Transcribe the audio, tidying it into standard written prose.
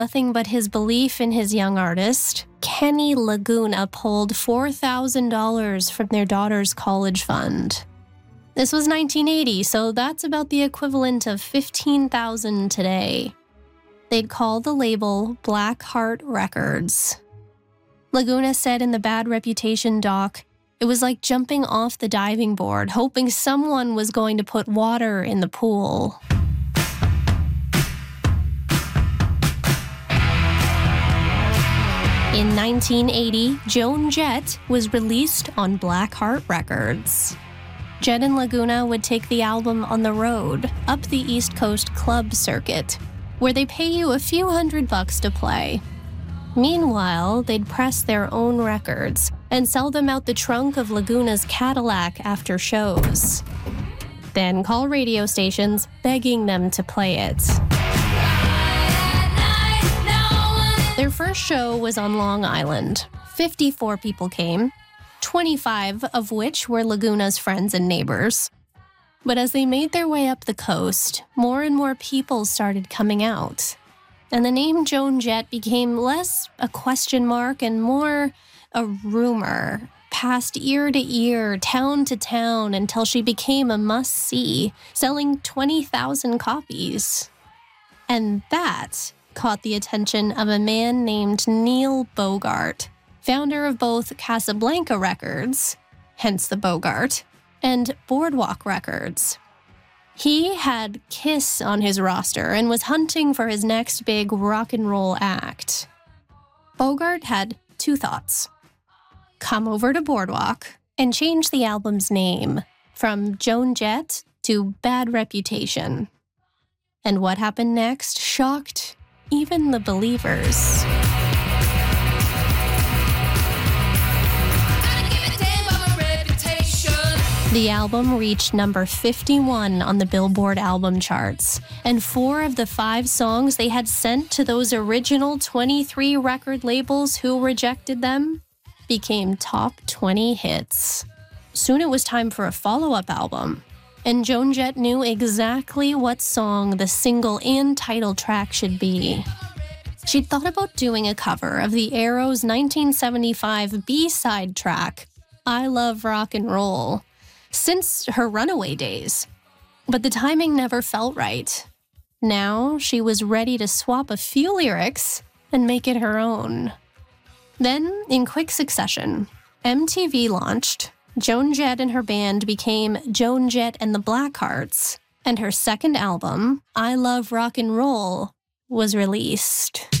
Nothing but his belief in his young artist, Kenny Laguna pulled $4,000 from their daughter's college fund. This was 1980, so that's about the equivalent of $15,000 today. They'd call the label Black Heart Records. Laguna said in the Bad Reputation doc, it was like jumping off the diving board, hoping someone was going to put water in the pool. In 1980, Joan Jett was released on Black Heart Records. Jett and Laguna would take the album on the road, up the East Coast club circuit, where they pay you a few $100 to play. Meanwhile, they'd press their own records and sell them out the trunk of Laguna's Cadillac after shows. Then call radio stations begging them to play it. Their first show was on Long Island. 54 people came, 25 of which were Laguna's friends and neighbors. But as they made their way up the coast, more and more people started coming out. And the name Joan Jett became less a question mark and more a rumor, passed ear to ear, town to town, until she became a must-see, selling 20,000 copies. And that caught the attention of a man named Neil Bogart, founder of both Casablanca Records, hence the Bogart, and Boardwalk Records. He had Kiss on his roster and was hunting for his next big rock and roll act. Bogart had two thoughts. Come over to Boardwalk and change the album's name from Joan Jett to Bad Reputation. And what happened next shocked even the believers. The album reached number 51 on the Billboard album charts, and 4 of the 5 songs they had sent to those original 23 record labels who rejected them became top 20 hits. Soon it was time for a follow-up album, and Joan Jett knew exactly what song the single and title track should be. She'd thought about doing a cover of the Arrows' 1975 B-side track, I Love Rock and Roll, since her Runaway days. But the timing never felt right. Now she was ready to swap a few lyrics and make it her own. Then, in quick succession, MTV launched, Joan Jett and her band became Joan Jett and the Blackhearts, and her second album, I Love Rock and Roll, was released.